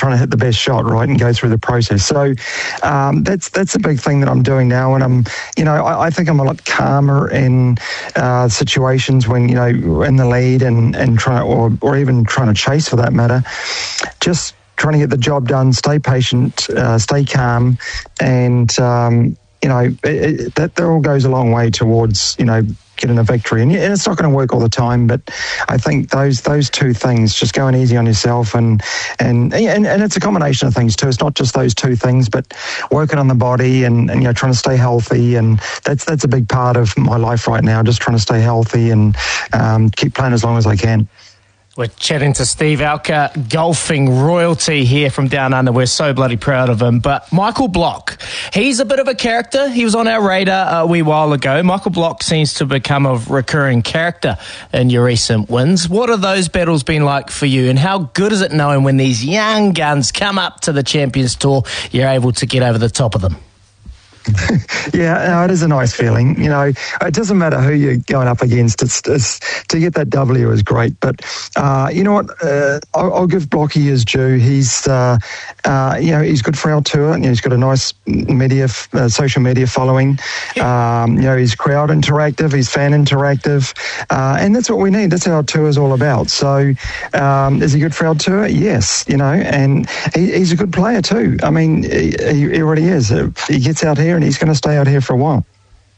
trying to hit the best shot, right, and go through the process. So that's a big thing that I'm doing now, and I think I'm a lot calmer in situations when in the lead and try or even trying to chase for that matter. Just trying to get the job done, stay patient, stay calm, and that all goes a long way towards getting a victory. And it's not going to work all the time, but I think those two things, just going easy on yourself and it's a combination of things too. It's not just those two things, but working on the body and trying to stay healthy, and that's a big part of my life right now, just trying to stay healthy and keep playing as long as I can. We're chatting to Steve Alker, golfing royalty here from Down Under. We're so bloody proud of him. But Michael Block, he's a bit of a character. He was on our radar a wee while ago. Michael Block seems to become a recurring character in your recent wins. What have those battles been like for you, and how good is it knowing when these young guns come up to the Champions Tour, you're able to get over the top of them? Yeah, no, it is a nice feeling. It doesn't matter who you're going up against. It's to get that W is great. But you know what? I'll give Blocky his due. He's he's good for our tour. He's got a nice social media following. He's crowd interactive. He's fan interactive, and that's what we need. That's what our tour is all about. So, is he good for our tour? Yes. And he's a good player too. I mean, he really is. He gets out here, and he's going to stay out here for a while.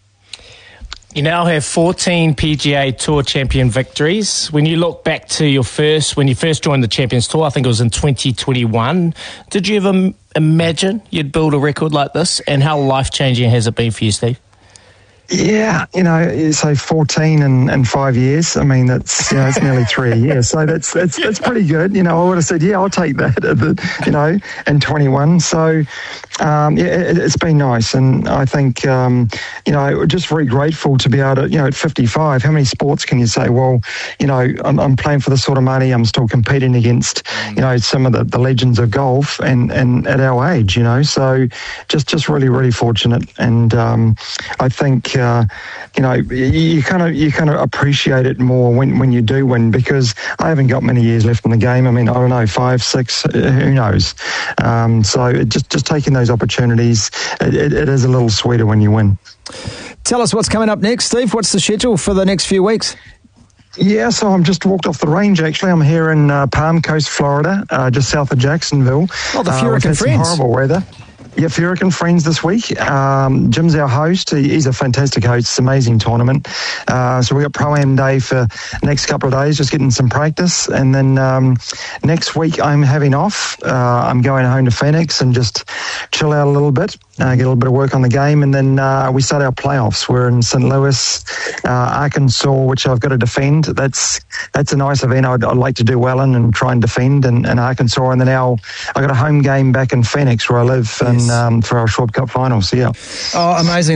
You now have 14 PGA Tour champion victories. When you look back to when you first joined the Champions Tour, I think it was in 2021, did you ever imagine you'd build a record like this? And how life-changing has it been for you, Steve? Yeah, so 14 and 5 years. I mean, that's it's nearly 3 a year. So that's pretty good. I would have said, yeah, I'll take that. And 21. So it's been nice, and I think just very grateful to be able to at 55. How many sports can you say? Well, I'm playing for this sort of money. I'm still competing against some of the legends of golf, and at our age. So just really, really fortunate, and I think. You kind of appreciate it more when you do win, because I haven't got many years left in the game. I mean, I don't know, 5, 6, who knows? So just taking those opportunities, it is a little sweeter when you win. Tell us what's coming up next, Steve. What's the schedule for the next few weeks? Yeah, so I'm just walked off the range, actually. I'm here in Palm Coast, Florida, just south of Jacksonville. Oh, the Furican Friends. Some horrible weather. Yeah, Furican Friends this week. Jim's our host. He's a fantastic host. It's an amazing tournament. So we got Pro-Am Day for next couple of days, just getting some practice. And then next week I'm having off. I'm going home to Phoenix and just chill out a little bit, get a little bit of work on the game. And then we start our playoffs. We're in St. Louis, Arkansas, which I've got to defend. That's a nice event I'd like to do well in and try and defend in Arkansas. And then I got a home game back in Phoenix where I live, and for our Schwab Cup finals. Yeah. Oh, amazing.